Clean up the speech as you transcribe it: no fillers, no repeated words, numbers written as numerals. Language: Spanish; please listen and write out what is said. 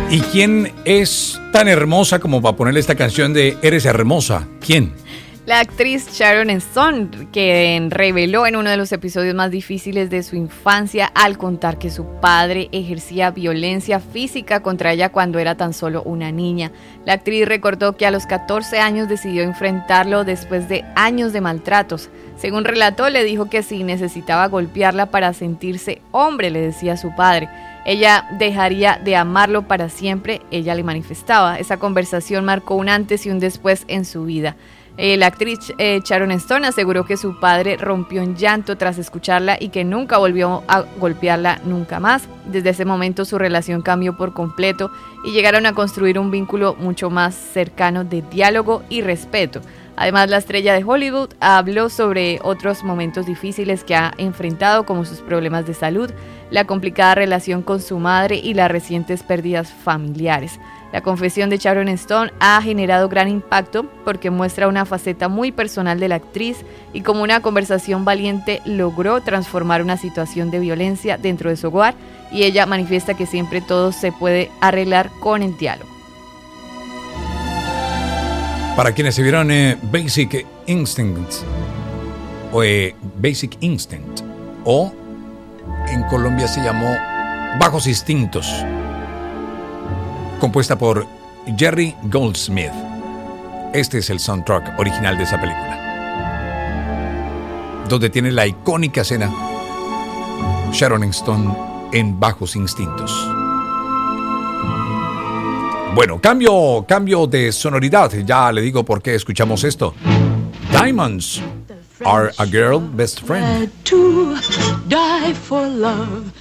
¿Y quién es tan hermosa como para ponerle esta canción de Eres hermosa? ¿Quién? La actriz Sharon Stone, que reveló en uno de los episodios más difíciles de su infancia al contar que su padre ejercía violencia física contra ella cuando era tan solo una niña. La actriz recordó que a los 14 años decidió enfrentarlo después de años de maltratos. Según relató, le dijo que si necesitaba golpearla para sentirse hombre, le decía a su padre. Ella dejaría de amarlo para siempre, ella le manifestaba. Esa conversación marcó un antes y un después en su vida. La actriz Sharon Stone aseguró que su padre rompió en llanto tras escucharla y que nunca volvió a golpearla nunca más. Desde ese momento su relación cambió por completo y llegaron a construir un vínculo mucho más cercano de diálogo y respeto. Además, la estrella de Hollywood habló sobre otros momentos difíciles que ha enfrentado, como sus problemas de salud, la complicada relación con su madre y las recientes pérdidas familiares. La confesión de Sharon Stone ha generado gran impacto porque muestra una faceta muy personal de la actriz y como una conversación valiente logró transformar una situación de violencia dentro de su hogar, y ella manifiesta que siempre todo se puede arreglar con el diálogo. Para quienes se vieron Basic Instinct o Basic Instinct, o en Colombia se llamó Bajos Instintos, compuesta por Jerry Goldsmith. Este es el soundtrack original de esa película, donde tiene la icónica escena Sharon Stone en Bajos Instintos. Bueno, cambio de sonoridad. Ya le digo por qué escuchamos esto. Diamonds Are a Girl Best Friend. To die for love,